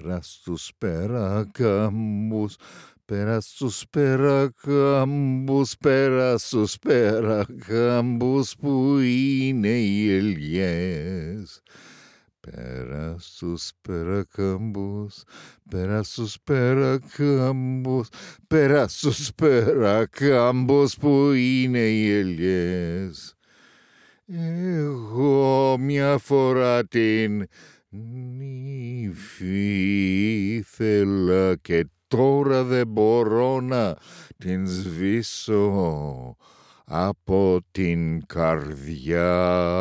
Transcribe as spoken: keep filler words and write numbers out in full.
Πέρα στους περακάμπους, πέρα στους περακάμπους, πέρα στους περακάμπους που είναι οι ελιές. Πέρα στους περακάμπους, πέρα στους περακάμπους, πέρα στους περακάμπους που είναι οι ελιές. Εγώ μια φορά την νύφη ήθελα και τώρα δεν μπορώ να την σβήσω από την καρδιά.